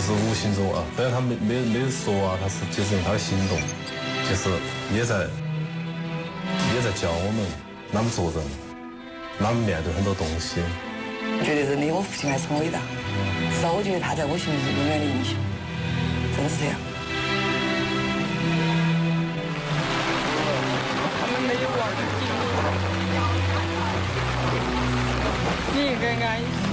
就是无形中啊，但是他没说啊，他是就是用他的行动，就是也在教我们啷么做人，啷么面对很多东西。 我觉得真的我父亲还是很伟大，至少我觉得他在我心里是永远的英雄，真的是这样。 他们没有玩的记录，你应该安息。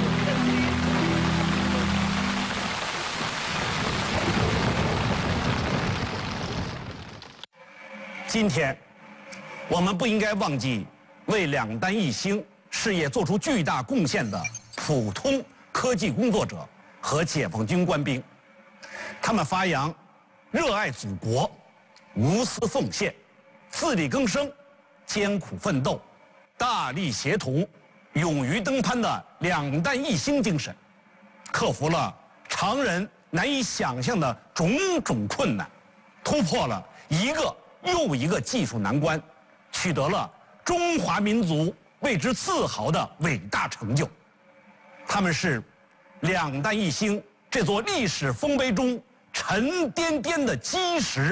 今天，我们不应该忘记为两弹一星事业做出巨大贡献的普通科技工作者和解放军官兵。他们发扬热爱祖国、无私奉献、自力更生、艰苦奋斗、大力协同、勇于登攀的两弹一星精神，克服了常人难以想象的种种困难，突破了一个又一个技术难关，取得了中华民族为之自豪的伟大成就。他们是两弹一星这座历史丰碑中沉甸甸的基石。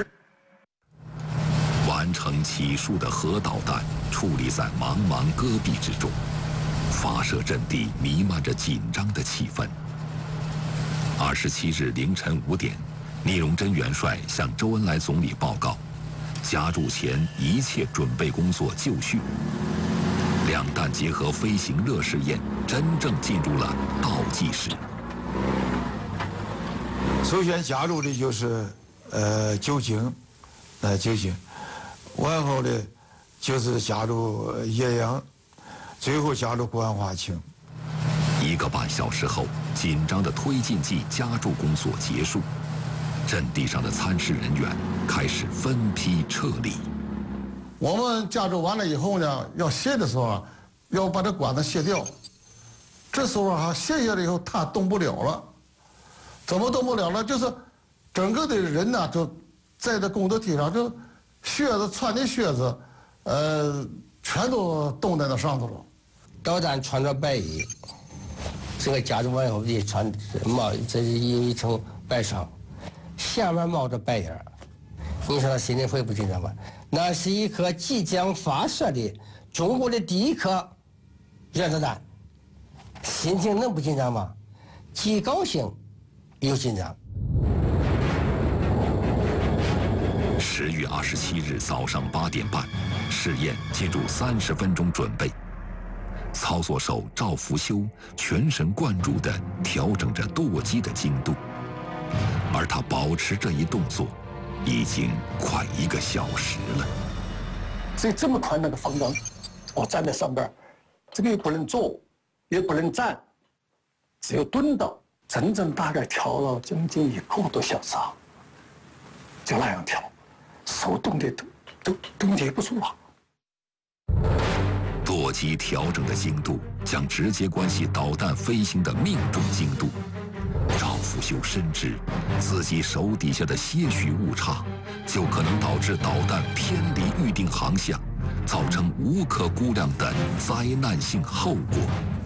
完成起数的核导弹矗立在茫茫戈壁之中，发射阵地弥漫着紧张的气氛。27日凌晨5点，聂荣臻元帅向周恩来总理报告，加注前一切准备工作就绪。两弹结合飞行热试验真正进入了倒计时。 首先加入的就是酒精，完后呢就是加入液氧，最后加入管化氢。 1个半小时后，紧张的推进剂加注工作结束，阵地上的参试人员开始分批撤离。 我们加注完了以后呢，要卸的时候啊，要把这管子卸掉。这时候啊，卸下来以后，它动不了了。怎么动不了了？就是整个的人呢，就在这工作梯上，就靴子穿的靴子，全都冻在那上头了。 导弹穿着白衣，这个加注完以后得穿冒，这是一层白裳，下面冒着白烟。你说他心里会不紧张吗？那是一颗即将发射的中国的第一颗原子弹，心情能不紧张吗？既高兴又紧张。 10月27日早上8点半，试验进入30分钟准备。操作手赵福修全神贯注地调整着舵机的精度，而他保持这一动作已经快1个小时了。 所以这么宽那个方缸，我站在上边，这个也不能坐，也不能站，只有蹲到，整整大概调了将近1个多小时啊，就那样调，手冻得都捏不住了。 舵机调整的精度将直接关系导弹飞行的命中精度。赵福修深知，自己手底下的些许误差，就可能导致导弹偏离预定航向，造成无可估量的灾难性后果。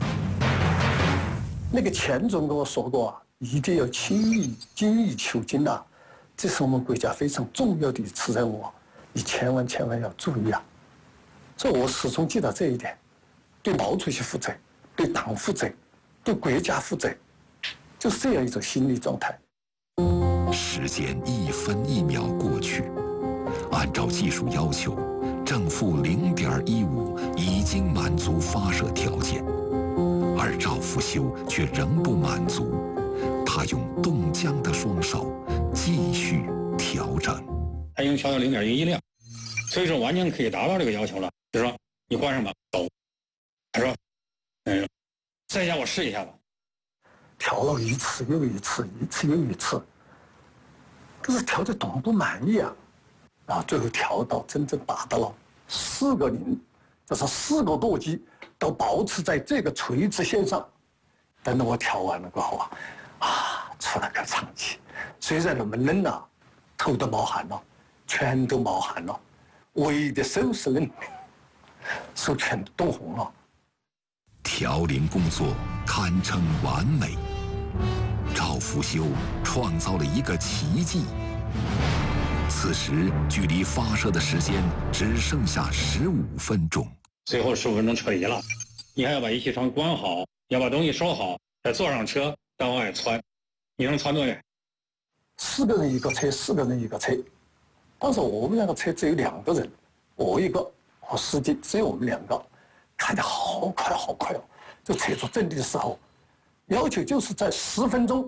那个钱总跟我说过啊，一定要精益求精啊，这是我们国家非常重要的一次任务，你千万要注意啊！所以我始终记得这一点，对毛主席负责，对党负责，对国家负责，就是这样一种心理状态。 时间1分1秒过去，按照技术要求，正负0.15已经满足发射条件，而赵福修却仍不满足，他用冻僵的双手继续调整。 他已经调到0.11辆，所以说完全可以达到这个要求了。就说你关上吧，走。他说，再让我试一下吧。 调了一次又一次，一次又一次，可是调的总不满意啊，然后最后调到真正达到了4个0，就是4个舵机都保持在这个垂直线上。等到我调完了过后出了个长气，虽然那么冷啊，头都冒汗了，全都冒汗了，唯一的手是冷，手全都冻红了。 调零工作堪称完美。赵福修创造了一个奇迹。此时距离发射的时间只剩下15分钟。 最后15分钟撤离了，你还要把仪器窗关好，要把东西收好，再坐上车再往外窜。你能窜多远 ？4个人一个车，4个人一个车。当时我们那个车只有2个人，我一个和司机，只有我们2个，开得好快好快哦！就测出阵地的时候，要求就是在10分钟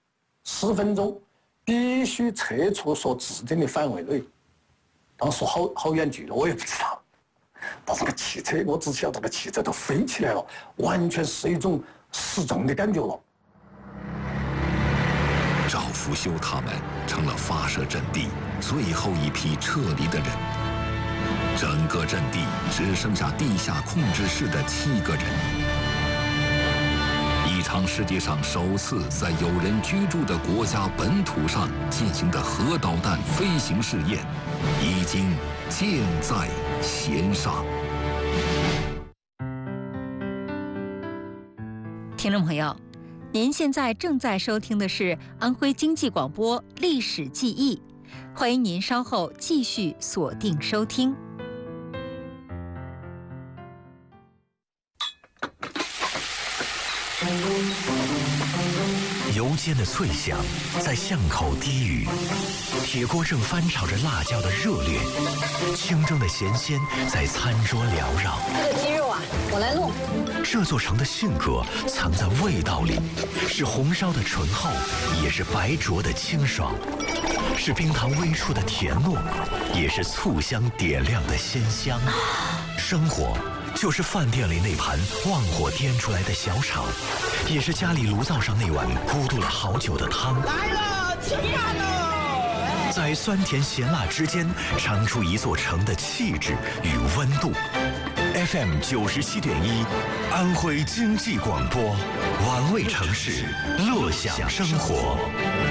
必须撤出所指定的范围内。当时好远距离我也不知道，但是个汽车我只晓得个汽车都飞起来了，完全是一种失重的感觉了。 赵福修他们成了发射阵地最后一批撤离的人，整个阵地只剩下地下控制室的7个人。一场世界上首次在有人居住的国家本土上进行的核导弹飞行试验，已经箭在弦上。 听众朋友，您现在正在收听的是安徽经济广播《历史记忆》，欢迎您稍后继续锁定收听。 油煎的脆响在巷口低语，铁锅正翻炒着辣椒的热烈，清蒸的咸鲜在餐桌缭绕。 这个鸡肉啊，我来弄。 这座城的性格藏在味道里，是红烧的醇厚，也是白灼的清爽，是冰糖微出的甜糯，也是醋香点亮的鲜香。生活就是饭店里那盘旺火颠出来的小炒，也是家里炉灶上那碗咕嘟了好久的汤。 来了，吃饭喽！ 在酸甜咸辣之间，尝出一座城的气质与温度。FM 97.1，安徽经济广播，玩味城市，乐享生活。